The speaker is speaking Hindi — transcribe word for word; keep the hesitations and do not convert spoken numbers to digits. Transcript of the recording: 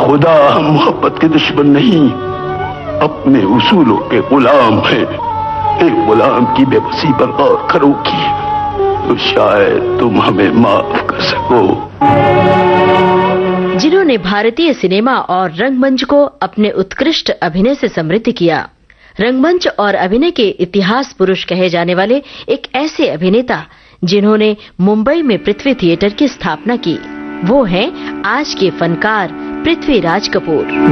खुदा हम मोहब्बत के दुश्मन नहीं, अपने उसूलों के गुलाम हैं। एक गुलाम की बेबसी पर गौर करोगी तो शायद तुम हमें माफ कर सको। जिन्होंने भारतीय सिनेमा और रंगमंच को अपने उत्कृष्ट अभिनय से समृद्ध किया, रंगमंच और अभिनय के इतिहास पुरुष कहे जाने वाले एक ऐसे अभिनेता जिन्होंने मुंबई में पृथ्वी थिएटर की स्थापना की, वो हैं आज के फनकार पृथ्वीराज कपूर।